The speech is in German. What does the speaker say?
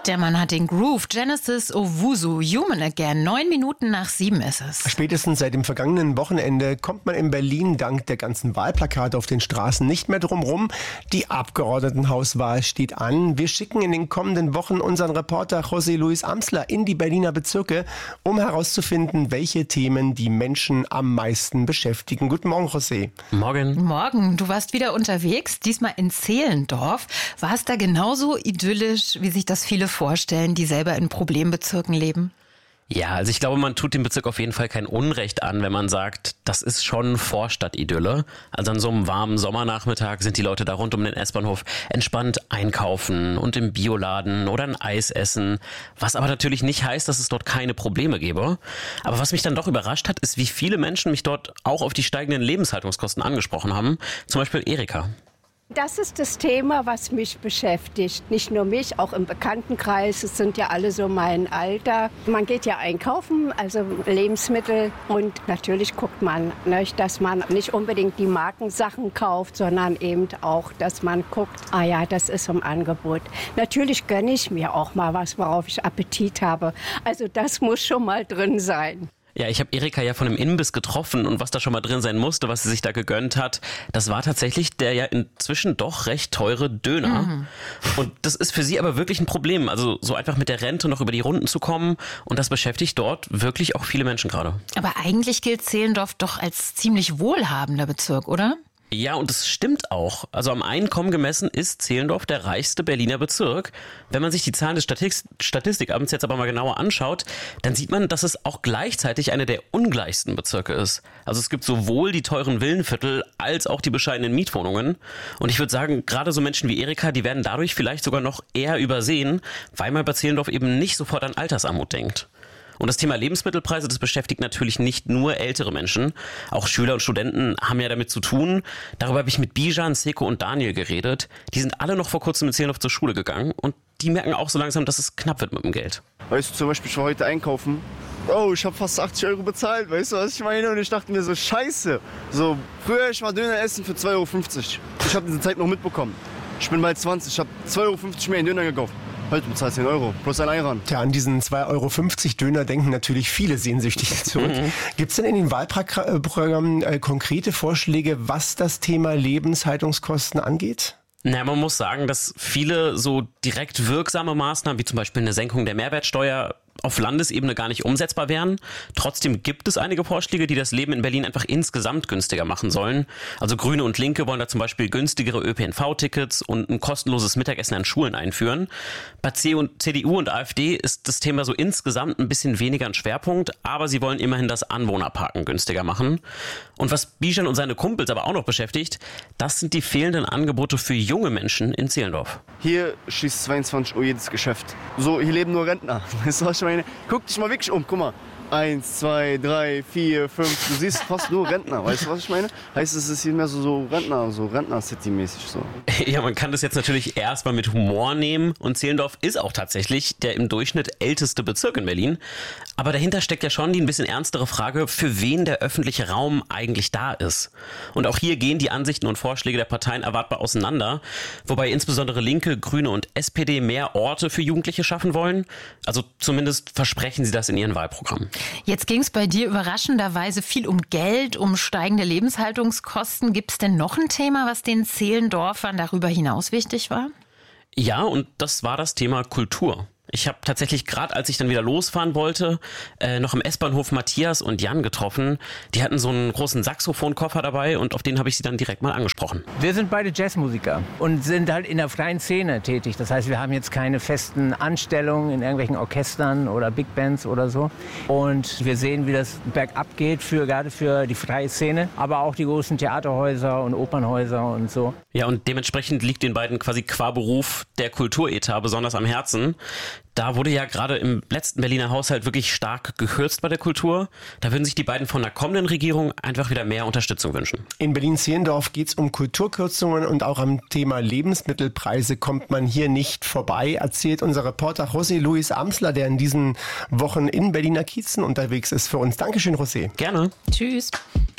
Der Mann hat den Groove. Genesis Owusu, Human Again. 9 Minuten nach 7 ist es. Spätestens seit dem vergangenen Wochenende kommt man in Berlin dank der ganzen Wahlplakate auf den Straßen nicht mehr drum rum. Die Abgeordnetenhauswahl steht an. Wir schicken in den kommenden Wochen unseren Reporter José Luis Amsler in die Berliner Bezirke, um herauszufinden, welche Themen die Menschen am meisten beschäftigen. Guten Morgen, José. Morgen. Morgen. Du warst wieder unterwegs, diesmal in Zehlendorf. War es da genauso idyllisch, wie sich das viele vorstellen, die selber in Problembezirken leben? Ja, also ich glaube, man tut dem Bezirk auf jeden Fall kein Unrecht an, wenn man sagt, das ist schon Vorstadt-Idylle. Also an so einem warmen Sommernachmittag sind die Leute da rund um den S-Bahnhof entspannt einkaufen und im Bioladen oder ein Eis essen. Was aber natürlich nicht heißt, dass es dort keine Probleme gäbe. Aber was mich dann doch überrascht hat, ist, wie viele Menschen mich dort auch auf die steigenden Lebenshaltungskosten angesprochen haben. Zum Beispiel Erika. Das ist das Thema, was mich beschäftigt. Nicht nur mich, auch im Bekanntenkreis. Es sind ja alle so mein Alter. Man geht ja einkaufen, also Lebensmittel. Und natürlich guckt man, dass man nicht unbedingt die Markensachen kauft, sondern eben auch, dass man guckt, das ist im Angebot. Natürlich gönne ich mir auch mal was, worauf ich Appetit habe. Also das muss schon mal drin sein. Ja, ich habe Erika ja von einem Imbiss getroffen und was da schon mal drin sein musste, was sie sich da gegönnt hat, das war tatsächlich der ja inzwischen doch recht teure Döner. Mhm. Und das ist für sie aber wirklich ein Problem, also so einfach mit der Rente noch über die Runden zu kommen, und das beschäftigt dort wirklich auch viele Menschen gerade. Aber eigentlich gilt Zehlendorf doch als ziemlich wohlhabender Bezirk, oder? Ja, und das stimmt auch. Also am Einkommen gemessen ist Zehlendorf der reichste Berliner Bezirk. Wenn man sich die Zahlen des Statistikamts jetzt aber mal genauer anschaut, dann sieht man, dass es auch gleichzeitig einer der ungleichsten Bezirke ist. Also es gibt sowohl die teuren Villenviertel als auch die bescheidenen Mietwohnungen. Und ich würde sagen, gerade so Menschen wie Erika, die werden dadurch vielleicht sogar noch eher übersehen, weil man bei Zehlendorf eben nicht sofort an Altersarmut denkt. Und das Thema Lebensmittelpreise, das beschäftigt natürlich nicht nur ältere Menschen. Auch Schüler und Studenten haben ja damit zu tun. Darüber habe ich mit Bijan, Seko und Daniel geredet. Die sind alle noch vor kurzem in Zehlendorf zur Schule gegangen und die merken auch so langsam, dass es knapp wird mit dem Geld. Weißt du, zum Beispiel, ich war heute einkaufen. Oh, ich habe fast 80 € bezahlt, weißt du, was ich meine? Und ich dachte mir so, scheiße. So, früher, ich war Döner essen für 2,50 €. Ich habe diese Zeit noch mitbekommen. Ich bin bald 20, ich habe 2,50 € mehr in Döner gekauft. Heute bezahlst du 10 € plus ein Einrand. Tja, an diesen 2,50 € Döner denken natürlich viele sehnsüchtig zurück. Gibt es denn in den Wahlprogrammen konkrete Vorschläge, was das Thema Lebenshaltungskosten angeht? Na, man muss sagen, dass viele so direkt wirksame Maßnahmen, wie zum Beispiel eine Senkung der Mehrwertsteuer, auf Landesebene gar nicht umsetzbar wären. Trotzdem gibt es einige Vorschläge, die das Leben in Berlin einfach insgesamt günstiger machen sollen. Also Grüne und Linke wollen da zum Beispiel günstigere ÖPNV-Tickets und ein kostenloses Mittagessen an Schulen einführen. Bei CDU und AfD ist das Thema so insgesamt ein bisschen weniger ein Schwerpunkt, aber sie wollen immerhin das Anwohnerparken günstiger machen. Und was Bijan und seine Kumpels aber auch noch beschäftigt, das sind die fehlenden Angebote für junge Menschen in Zehlendorf. Hier schließt 22 Uhr jedes Geschäft. So, hier leben nur Rentner. Weißt du, was ich meine? Guck dich mal wirklich um, guck mal. 1, 2, 3, 4, 5. Du siehst fast nur Rentner, weißt du, was ich meine? Heißt, es ist hier mehr so Rentner-City-mäßig so. Ja, man kann das jetzt natürlich erstmal mit Humor nehmen und Zehlendorf ist auch tatsächlich der im Durchschnitt älteste Bezirk in Berlin. Aber dahinter steckt ja schon die ein bisschen ernstere Frage, für wen der öffentliche Raum eigentlich da ist. Und auch hier gehen die Ansichten und Vorschläge der Parteien erwartbar auseinander, wobei insbesondere Linke, Grüne und SPD mehr Orte für Jugendliche schaffen wollen. Also zumindest versprechen sie das in ihren Wahlprogrammen. Jetzt ging es bei dir überraschenderweise viel um Geld, um steigende Lebenshaltungskosten. Gibt es denn noch ein Thema, was den Zehlendorfern darüber hinaus wichtig war? Ja, und das war das Thema Kultur. Ich habe tatsächlich gerade, als ich dann wieder losfahren wollte, noch im S-Bahnhof Matthias und Jan getroffen. Die hatten so einen großen Saxophonkoffer dabei und auf den habe ich sie dann direkt mal angesprochen. Wir sind beide Jazzmusiker und sind halt in der freien Szene tätig. Das heißt, wir haben jetzt keine festen Anstellungen in irgendwelchen Orchestern oder Big Bands oder so. Und wir sehen, wie das bergab geht, gerade für die freie Szene, aber auch die großen Theaterhäuser und Opernhäuser und so. Ja, und dementsprechend liegt den beiden quasi qua Beruf der Kulturetat besonders am Herzen. Da wurde ja gerade im letzten Berliner Haushalt wirklich stark gekürzt bei der Kultur. Da würden sich die beiden von der kommenden Regierung einfach wieder mehr Unterstützung wünschen. In Berlin-Zehlendorf geht es um Kulturkürzungen und auch am Thema Lebensmittelpreise kommt man hier nicht vorbei, erzählt unser Reporter José Luis Amsler, der in diesen Wochen in Berliner Kiezen unterwegs ist für uns. Dankeschön, José. Gerne. Tschüss.